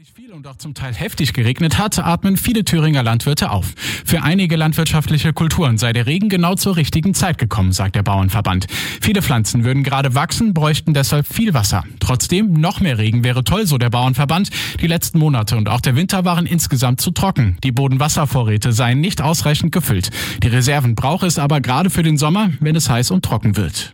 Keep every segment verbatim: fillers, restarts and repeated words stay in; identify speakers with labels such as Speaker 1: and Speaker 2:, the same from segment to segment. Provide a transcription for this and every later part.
Speaker 1: Viel und auch zum Teil heftig geregnet hat, atmen viele Thüringer Landwirte auf. Für einige landwirtschaftliche Kulturen sei der Regen genau zur richtigen Zeit gekommen, sagt der Bauernverband. Viele Pflanzen würden gerade wachsen, bräuchten deshalb viel Wasser. Trotzdem, noch mehr Regen wäre toll, so der Bauernverband. Die letzten Monate und auch der Winter waren insgesamt zu trocken. Die Bodenwasservorräte seien nicht ausreichend gefüllt. Die Reserven braucht es aber gerade für den Sommer, wenn es heiß und trocken wird.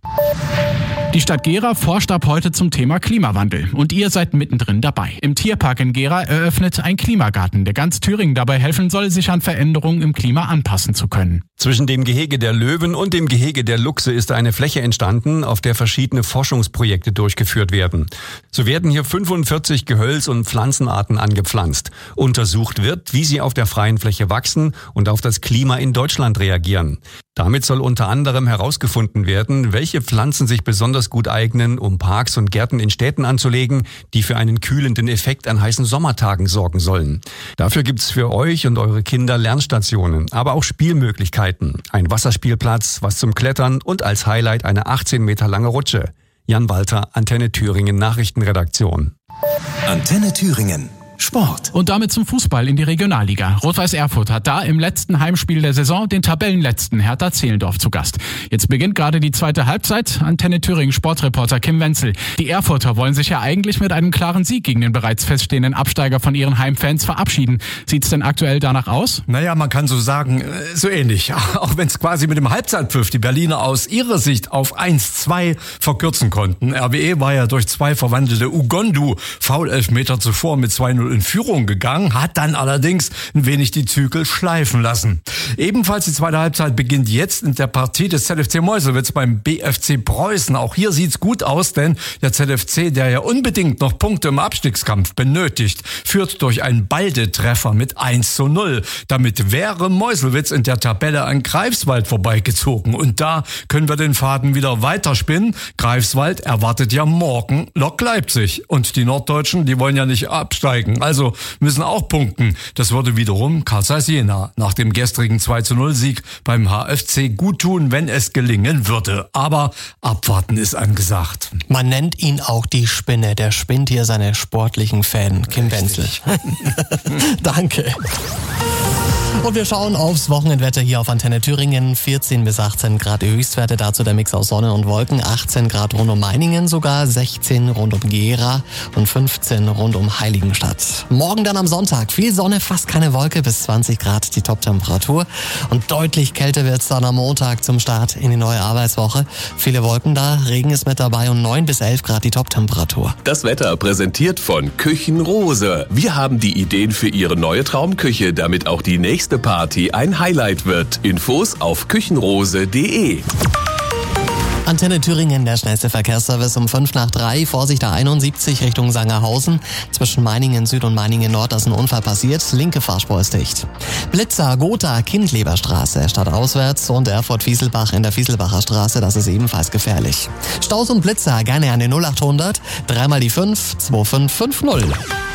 Speaker 1: Die Stadt Gera forscht ab heute zum Thema Klimawandel. Und ihr seid mittendrin dabei. Im Tierpark in Gera eröffnet ein Klimagarten, der ganz Thüringen dabei helfen soll, sich an Veränderungen im Klima anpassen zu können.
Speaker 2: Zwischen dem Gehege der Löwen und dem Gehege der Luchse ist eine Fläche entstanden, auf der verschiedene Forschungsprojekte durchgeführt werden. So werden hier fünfundvierzig Gehölz- und Pflanzenarten angepflanzt. Untersucht wird, wie sie auf der freien Fläche wachsen und auf das Klima in Deutschland reagieren. Damit soll unter anderem herausgefunden werden, welche Pflanzen sich besonders gut eignen, um Parks und Gärten in Städten anzulegen, die für einen kühlenden Effekt an heißen Sommertagen sorgen sollen. Dafür gibt's für euch und eure Kinder Lernstationen, aber auch Spielmöglichkeiten. Ein Wasserspielplatz, was zum Klettern und als Highlight eine achtzehn Meter lange Rutsche. Jan Walter, Antenne Thüringen Nachrichtenredaktion.
Speaker 3: Antenne Thüringen. Sport.
Speaker 1: Und damit zum Fußball in die Regionalliga. Rot-Weiß Erfurt hat da im letzten Heimspiel der Saison den Tabellenletzten Hertha Zehlendorf zu Gast. Jetzt beginnt gerade die zweite Halbzeit. Antenne Thüringen Sportreporter Kim Wenzel. Die Erfurter wollen sich ja eigentlich mit einem klaren Sieg gegen den bereits feststehenden Absteiger von ihren Heimfans verabschieden. Sieht's denn aktuell danach aus?
Speaker 4: Naja, man kann so sagen, so ähnlich. Auch wenn es quasi mit dem Halbzeitpfiff die Berliner aus ihrer Sicht auf eins zwei verkürzen konnten. R W E war ja durch zwei verwandelte Ugondu-Foul-Elfmeter zuvor mit zwei null in Führung gegangen, hat dann allerdings ein wenig die Zügel schleifen lassen. Ebenfalls die zweite Halbzeit beginnt jetzt in der Partie des Z F C Meuselwitz beim B F C Preußen. Auch hier sieht's gut aus, denn der Z F C, der ja unbedingt noch Punkte im Abstiegskampf benötigt, führt durch einen Balde-Treffer mit eins zu null. Damit wäre Meuselwitz in der Tabelle an Greifswald vorbeigezogen. Und da können wir den Faden wieder weiterspinnen. Greifswald erwartet ja morgen Lok Leipzig. Und die Norddeutschen, die wollen ja nicht absteigen. Also müssen auch punkten. Das würde wiederum Carl Zeiss Jena nach dem gestrigen zwei zu null Sieg beim H F C gut tun, wenn es gelingen würde. Aber abwarten ist angesagt.
Speaker 5: Man nennt ihn auch die Spinne. Der spinnt hier seine sportlichen Fäden. Kim Wenzel. Danke. Und wir schauen aufs Wochenendwetter hier auf Antenne Thüringen. vierzehn bis achtzehn Grad Höchstwerte, dazu der Mix aus Sonne und Wolken. achtzehn Grad rund um Meiningen, sogar sechzehn rund um Gera und fünfzehn rund um Heiligenstadt. Morgen dann am Sonntag viel Sonne, fast keine Wolke, bis zwanzig Grad die Toptemperatur. Und deutlich kälter wird's dann am Montag zum Start in die neue Arbeitswoche. Viele Wolken da, Regen ist mit dabei und neun bis elf Grad die Toptemperatur.
Speaker 6: Das Wetter präsentiert von Küchenrose. Wir haben die Ideen für Ihre neue Traumküche, damit auch die nächste Party ein Highlight wird. Infos auf küchenrose punkt de.
Speaker 5: Antenne Thüringen, der schnellste Verkehrsservice um fünf nach drei. Vorsicht A einundsiebzig Richtung Sangerhausen. Zwischen Meiningen Süd und Meiningen Nord ist ein Unfall passiert. Linke Fahrspur ist dicht. Blitzer, Gotha, Kindleberstraße, stadtauswärts und Erfurt-Fieselbach in der Fieselbacher Straße. Das ist ebenfalls gefährlich. Staus und Blitzer gerne an den null achthundert. Dreimal die fünf, zwei fünf fünf null.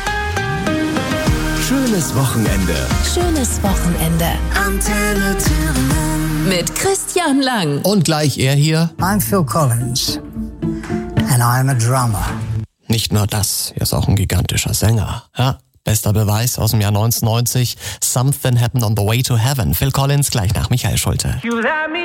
Speaker 3: Schönes Wochenende.
Speaker 7: Schönes Wochenende. Antenne Thüringen. Mit Christian Lang.
Speaker 5: Und gleich er hier.
Speaker 8: I'm Phil Collins. And I'm a drummer.
Speaker 5: Nicht nur das, er ist auch ein gigantischer Sänger. Ja, bester Beweis aus dem Jahr neunzehnhundertneunzig. Something Happened on the Way to Heaven. Phil Collins gleich nach Michael Schulte.